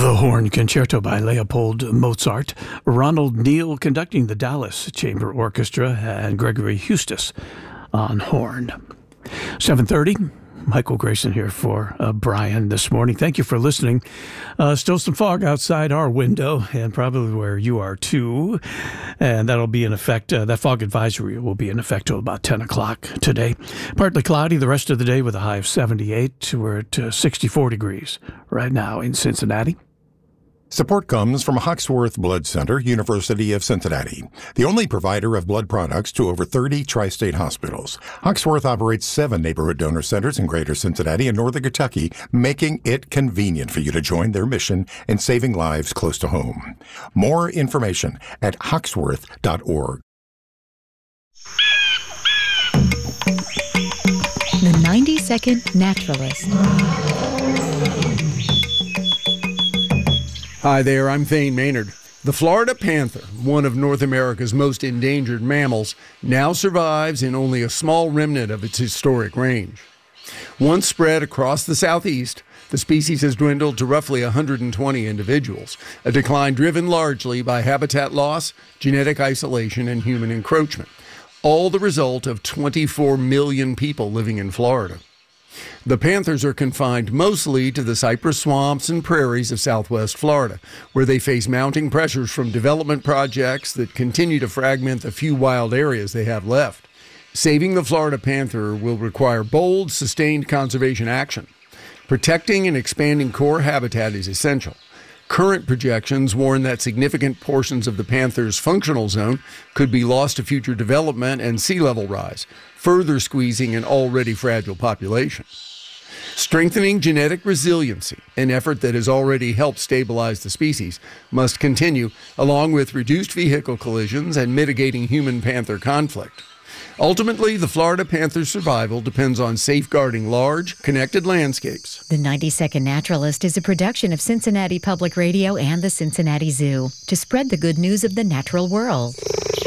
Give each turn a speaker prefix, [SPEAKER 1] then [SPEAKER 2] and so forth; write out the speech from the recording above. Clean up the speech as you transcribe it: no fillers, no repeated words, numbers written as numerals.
[SPEAKER 1] The Horn Concerto by Leopold Mozart, Ronald Neal conducting the Dallas Chamber Orchestra, and Gregory Hustis on horn. 7:30. Michael Grayson here for Brian this morning. Thank you for listening. Still some fog outside our window and probably where you are too. And that'll be in effect. That fog advisory will be in effect till about 10 o'clock today. Partly cloudy the rest of the day with a high of 78. We're at 64 degrees right now in Cincinnati.
[SPEAKER 2] Support comes from Hoxworth Blood Center, University of Cincinnati, the only provider of blood products to over 30 tri-state hospitals. Hoxworth operates 7 neighborhood donor centers in greater Cincinnati and northern Kentucky, making it convenient for you to join their mission in saving lives close to home. More information at hoxworth.org.
[SPEAKER 3] The 90-Second Naturalist.
[SPEAKER 4] Hi there, I'm Thane Maynard. The Florida panther, one of North America's most endangered mammals, now survives in only a small remnant of its historic range. Once spread across the southeast, the species has dwindled to roughly 120 individuals, a decline driven largely by habitat loss, genetic isolation, and human encroachment, all the result of 24 million people living in Florida. The panthers are confined mostly to the cypress swamps and prairies of southwest Florida, where they face mounting pressures from development projects that continue to fragment the few wild areas they have left. Saving the Florida panther will require bold, sustained conservation action. Protecting and expanding core habitat is essential. Current projections warn that significant portions of the panther's functional zone could be lost to future development and sea level rise, further squeezing an already fragile population. Strengthening genetic resiliency, an effort that has already helped stabilize the species, must continue, along with reduced vehicle collisions and mitigating human-panther conflict. Ultimately, the Florida panther's survival depends on safeguarding large, connected landscapes.
[SPEAKER 3] The 90-Second Naturalist is a production of Cincinnati Public Radio and the Cincinnati Zoo to spread the good news of the natural world.